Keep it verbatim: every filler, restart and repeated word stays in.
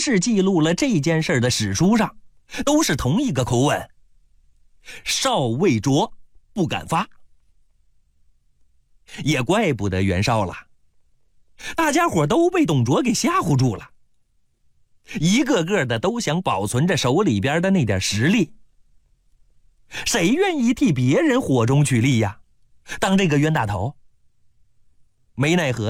是记录了这件事的史书上，都是同一个口吻：少未着，不敢发。也怪不得袁绍了，大家伙都被董卓给吓唬住了，一个个的都想保存着手里边的那点实力。谁愿意替别人火中取栗呀？当这个冤大头？没奈何